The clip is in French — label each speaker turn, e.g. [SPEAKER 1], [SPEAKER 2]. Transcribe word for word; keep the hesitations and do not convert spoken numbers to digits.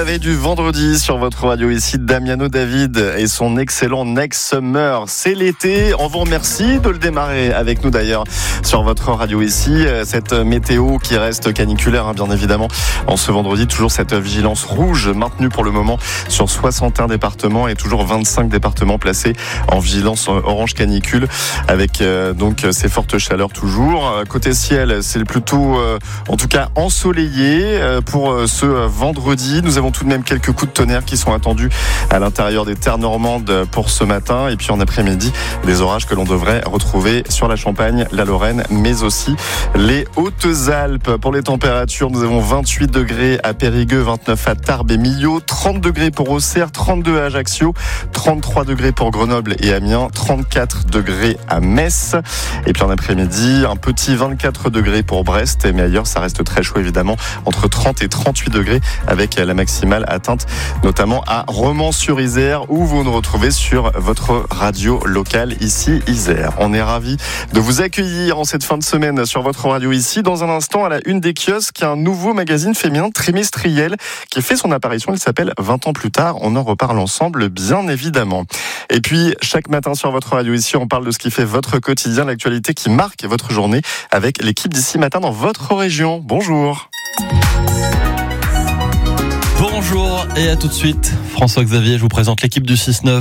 [SPEAKER 1] la veille du vendredi sur votre radio ici, Damiano David et son excellent Next Summer. C'est l'été, on vous remercie de le démarrer avec nous d'ailleurs sur votre radio ici. Cette météo qui reste caniculaire, hein, bien évidemment, en ce vendredi, toujours cette vigilance rouge maintenue pour le moment sur soixante et un départements et toujours vingt-cinq départements placés en vigilance orange canicule avec euh, donc ces fortes chaleurs toujours. Côté ciel, c'est plutôt euh, en tout cas ensoleillé euh, pour euh, ce vendredi. Nous avons tout de même quelques coups de tonnerre qui sont attendus à l'intérieur des terres normandes pour ce matin. Et puis en après-midi, des orages que l'on devrait retrouver sur la Champagne, la Lorraine, mais aussi les Hautes-Alpes. Pour les températures, nous avons vingt-huit degrés à Périgueux, vingt-neuf à Tarbes et Millau, trente degrés pour Auxerre, trente-deux à Ajaccio, trente-trois degrés pour Grenoble et Amiens, trente-quatre degrés à Metz. Et puis en après-midi, un petit vingt-quatre degrés pour Brest. Mais ailleurs, ça reste très chaud évidemment, entre trente et trente-huit degrés avec la maximale atteinte notamment à Romans-sur-Isère où vous nous retrouvez sur votre radio locale ici Isère. On est ravis de vous accueillir en cette fin de semaine sur votre radio ici. Dans un instant, à la une des kiosques, un nouveau magazine féminin trimestriel qui fait son apparition. Il s'appelle vingt ans plus tard. On en reparle ensemble, bien évidemment. Et puis, chaque matin sur votre radio ici, on parle de ce qui fait votre quotidien, l'actualité qui marque votre journée avec l'équipe d'ici matin dans votre région. Bonjour.
[SPEAKER 2] Bonjour et à tout de suite. François Xavier, je vous présente l'équipe du six neuf.